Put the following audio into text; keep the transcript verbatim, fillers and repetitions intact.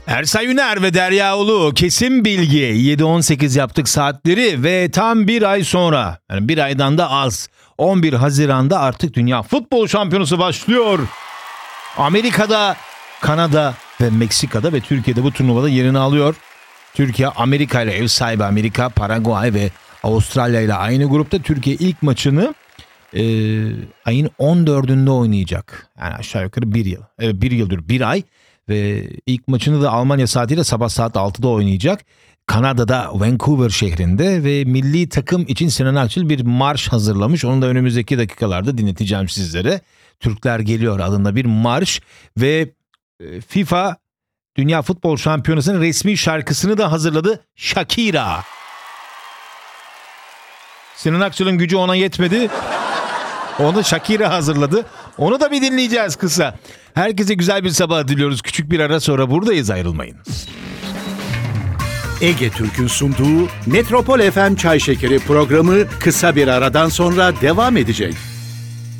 Ersay Üner ve Derya Ulu kesin bilgi. yedi on sekiz yaptık saatleri ve tam bir ay sonra, yani bir aydan da az, on bir Haziran'da artık Dünya Futbol Şampiyonası başlıyor. Amerika'da, Kanada ve Meksika'da ve Türkiye'de bu turnuvada yerini alıyor. Türkiye Amerika ile ev sahibi Amerika, Paraguay ve Avustralya ile aynı grupta. Türkiye ilk maçını e, ayın on dördünde oynayacak. Yani aşağı yukarı bir yıl. Evet, bir yıldır bir ay. Ve ilk maçını da Almanya saatiyle sabah saat altıda oynayacak. Kanada'da Vancouver şehrinde ve milli takım için Sinan Akçıl bir marş hazırlamış. Onu da önümüzdeki dakikalarda dinleteceğim sizlere. Türkler Geliyor adında bir marş ve FIFA Dünya Futbol Şampiyonası'nın resmi şarkısını da hazırladı. Shakira. Sinan Akçıl'ın gücü ona yetmedi. Onu Shakira hazırladı. Onu da bir dinleyeceğiz kısa. Herkese güzel bir sabah diliyoruz. Küçük bir ara sonra buradayız, ayrılmayın. Ege Türk'ün sunduğu Metropol F M Çay Şekeri programı kısa bir aradan sonra devam edecek.